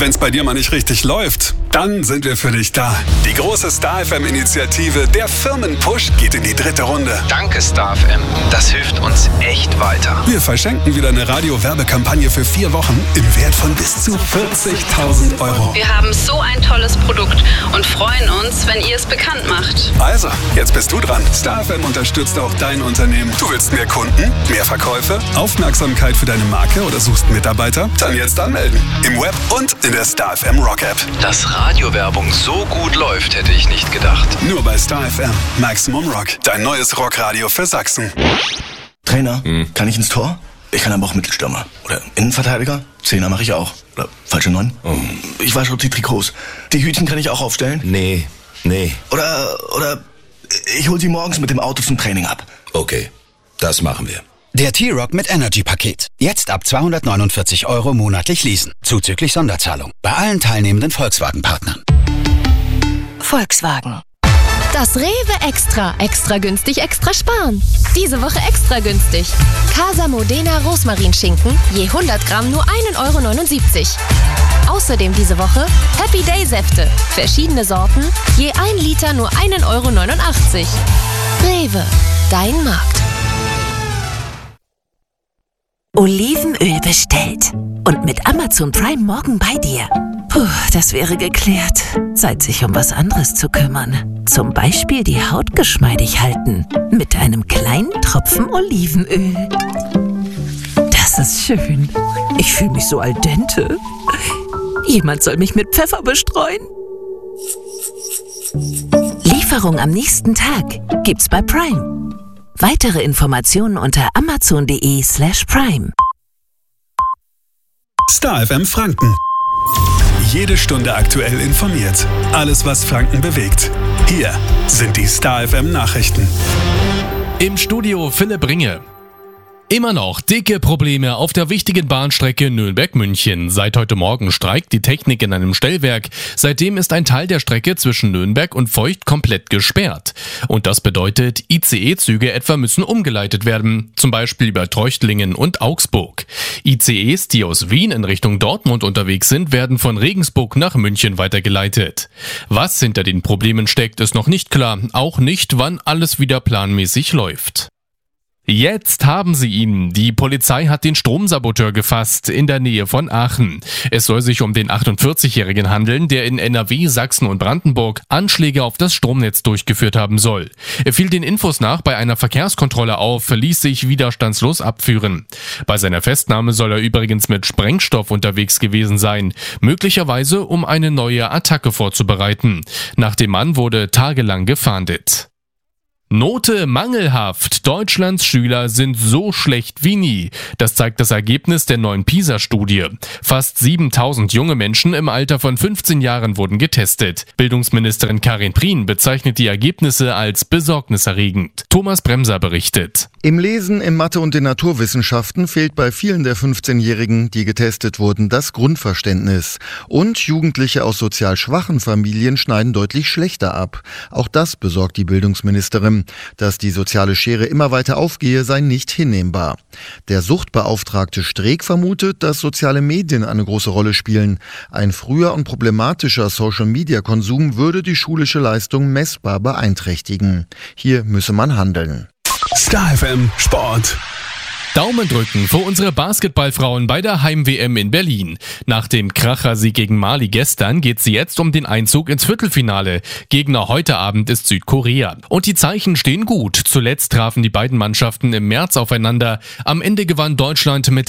wenn's bei dir mal nicht richtig läuft, dann sind wir für dich da. Die große Star FM-Initiative Der Firmenpush geht in die 3. Runde. Danke Star FM, das hilft uns echt weiter. Wir verschenken wieder eine Radio-Werbekampagne für 4 Wochen im Wert von bis zu 40.000 Euro. Wir haben so ein tolles Produkt und freuen uns, wenn ihr es bekannt macht. Also, jetzt bist du dran. Star FM unterstützt auch dein Unternehmen. Du willst mehr Kunden, mehr Verkäufe, Aufmerksamkeit für deine Marke oder suchst Mitarbeiter? Dann jetzt anmelden. Im Web und in der Star FM Rock App. Dass Radiowerbung so gut läuft, hätte ich nicht gedacht. Nur bei Star FM. Maximum Rock. Dein neues Rockradio für Sachsen. Trainer, kann ich ins Tor? Ich kann aber auch Mittelstürmer. Oder Innenverteidiger? 10er mache ich auch. Oder falsche 9? Ich wasche die Trikots. Die Hütchen kann ich auch aufstellen? Nee. Oder ich hol sie morgens mit dem Auto zum Training ab. Okay, das machen wir. Der T-Rock mit Energy-Paket. Jetzt ab 249 Euro monatlich leasen. Zuzüglich Sonderzahlung. Bei allen teilnehmenden Volkswagen-Partnern. Volkswagen. Das Rewe Extra. Extra günstig, extra sparen. Diese Woche extra günstig. Casa Modena Rosmarinschinken. Je 100 Gramm nur 1,79 €. Außerdem diese Woche Happy Day Säfte. Verschiedene Sorten. Je 1 Liter nur 1,89 €. Rewe. Dein Markt. Olivenöl bestellt. Und mit Amazon Prime morgen bei dir. Puh, das wäre geklärt. Zeit, sich um was anderes zu kümmern. Zum Beispiel die Haut geschmeidig halten. Mit einem kleinen Tropfen Olivenöl. Das ist schön. Ich fühle mich so al dente. Jemand soll mich mit Pfeffer bestreuen. Lieferung am nächsten Tag gibt's bei Prime. Weitere Informationen unter amazon.de/prime. Star FM Franken. Jede Stunde aktuell informiert. Alles, was Franken bewegt. Hier sind die Star FM Nachrichten. Im Studio Philipp Ringe. Immer noch dicke Probleme auf der wichtigen Bahnstrecke Nürnberg-München. Seit heute Morgen streikt die Technik in einem Stellwerk. Seitdem ist ein Teil der Strecke zwischen Nürnberg und Feucht komplett gesperrt. Und das bedeutet, ICE-Züge etwa müssen umgeleitet werden. Zum Beispiel über Treuchtlingen und Augsburg. ICEs, die aus Wien in Richtung Dortmund unterwegs sind, werden von Regensburg nach München weitergeleitet. Was hinter den Problemen steckt, ist noch nicht klar. Auch nicht, wann alles wieder planmäßig läuft. Jetzt haben sie ihn. Die Polizei hat den Stromsaboteur gefasst in der Nähe von Aachen. Es soll sich um den 48-Jährigen handeln, der in NRW, Sachsen und Brandenburg Anschläge auf das Stromnetz durchgeführt haben soll. Er fiel den Infos nach bei einer Verkehrskontrolle auf, ließ sich widerstandslos abführen. Bei seiner Festnahme soll er übrigens mit Sprengstoff unterwegs gewesen sein, möglicherweise um eine neue Attacke vorzubereiten. Nach dem Mann wurde tagelang gefahndet. Note mangelhaft. Deutschlands Schüler sind so schlecht wie nie. Das zeigt das Ergebnis der neuen PISA-Studie. Fast 7.000 junge Menschen im Alter von 15 Jahren wurden getestet. Bildungsministerin Karin Prien bezeichnet die Ergebnisse als besorgniserregend. Thomas Bremser berichtet. Im Lesen, in Mathe und den Naturwissenschaften fehlt bei vielen der 15-Jährigen, die getestet wurden, das Grundverständnis. Und Jugendliche aus sozial schwachen Familien schneiden deutlich schlechter ab. Auch das besorgt die Bildungsministerin. Dass die soziale Schere immer weiter aufgehe, sei nicht hinnehmbar. Der Suchtbeauftragte Streeck vermutet, dass soziale Medien eine große Rolle spielen. Ein früher und problematischer Social-Media-Konsum würde die schulische Leistung messbar beeinträchtigen. Hier müsse man handeln. Star FM Sport. Daumen drücken für unsere Basketballfrauen bei der Heim-WM in Berlin. Nach dem Kracher-Sieg gegen Mali gestern geht es jetzt um den Einzug ins Viertelfinale. Gegner heute Abend ist Südkorea. Und die Zeichen stehen gut. Zuletzt trafen die beiden Mannschaften im März aufeinander. Am Ende gewann Deutschland mit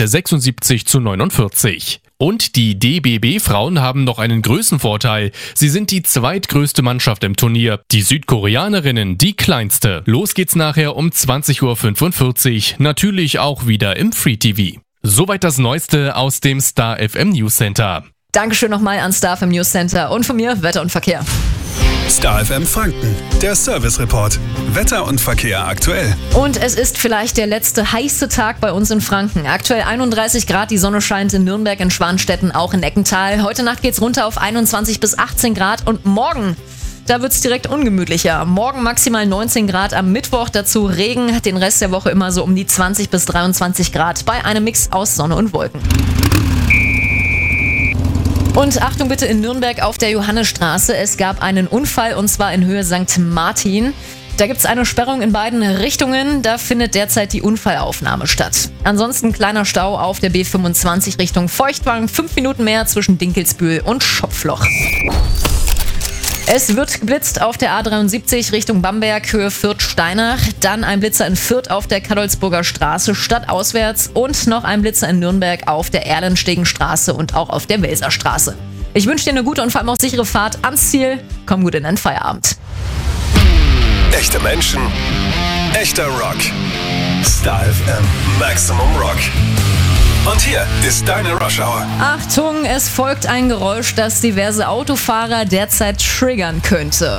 76:49. Und die DBB-Frauen haben noch einen Größenvorteil. Sie sind die zweitgrößte Mannschaft im Turnier. Die Südkoreanerinnen die kleinste. Los geht's nachher um 20:45 Uhr. Natürlich auch wieder im Free TV. Soweit das Neueste aus dem Star FM News Center. Dankeschön nochmal an Star FM News Center und von mir Wetter und Verkehr. Star FM Franken, der Service Report. Wetter und Verkehr aktuell. Und es ist vielleicht der letzte heiße Tag bei uns in Franken. Aktuell 31 Grad, die Sonne scheint in Nürnberg, in Schwanstetten, auch in Eckental. Heute Nacht geht's runter auf 21 bis 18 Grad und morgen, da wird's direkt ungemütlicher. Morgen maximal 19 Grad, am Mittwoch dazu Regen, den Rest der Woche immer so um die 20 bis 23 Grad bei einem Mix aus Sonne und Wolken. Und Achtung bitte in Nürnberg auf der Johannesstraße. Es gab einen Unfall und zwar in Höhe St. Martin. Da gibt es eine Sperrung in beiden Richtungen. Da findet derzeit die Unfallaufnahme statt. Ansonsten kleiner Stau auf der B25 Richtung Feuchtwang. 5 Minuten mehr zwischen Dinkelsbühl und Schopfloch. Es wird geblitzt auf der A73 Richtung Bamberg, Höhe Fürth-Steinach. Dann ein Blitzer in Fürth auf der Kadolsburger Straße, stadtauswärts. Und noch ein Blitzer in Nürnberg auf der Erlenstegenstraße und auch auf der Welserstraße. Ich wünsche dir eine gute und vor allem auch sichere Fahrt ans Ziel. Komm gut in deinen Feierabend. Echte Menschen, echter Rock. Star FM Maximum Rock. Und hier ist deine Rush Hour. Achtung, es folgt ein Geräusch, das diverse Autofahrer derzeit triggern könnte.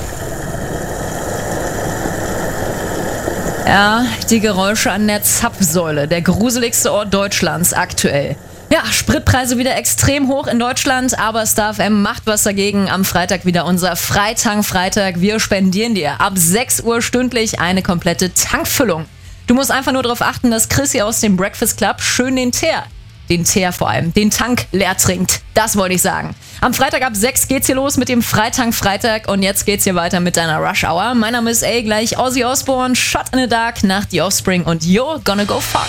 Ja, die Geräusche an der Zapfsäule, der gruseligste Ort Deutschlands aktuell. Ja, Spritpreise wieder extrem hoch in Deutschland, aber Star FM macht was dagegen. Am Freitag wieder unser Freitag. Wir spendieren dir ab 6 Uhr stündlich eine komplette Tankfüllung. Du musst einfach nur darauf achten, dass Chrissy aus dem Breakfast Club schön den Teer vor allem, den Tank leer trinkt. Das wollte ich sagen. Am Freitag ab 6 geht's hier los mit dem Freitag und jetzt geht's hier weiter mit deiner Rush Hour. Mein Name ist gleich Ozzy Osbourne, Shot in the Dark nach The Offspring und You're Gonna Go Far.